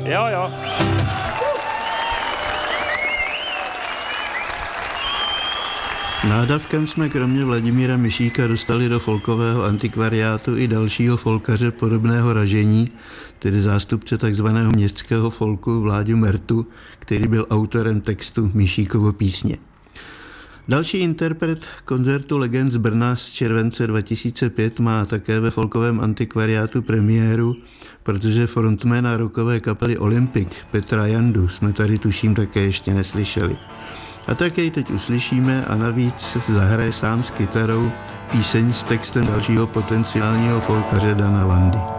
Jo. Nádavkem jsme kromě Vladimíra Myšíka dostali do folkového antikvariátu i dalšího folkaře podobného ražení, tedy zástupce takzvaného městského folku Vláďu Mertu, který byl autorem textu Myšíkovo písně. Další interpret koncertu legend z Brna z července 2005 má také ve folkovém antikvariátu premiéru, protože frontmana rockové kapely Olympic Petra Jandu jsme tady tuším také ještě neslyšeli. A tak jej teď uslyšíme a navíc zahraje sám s kytarou píseň s textem dalšího potenciálního folkaře Dana Landy.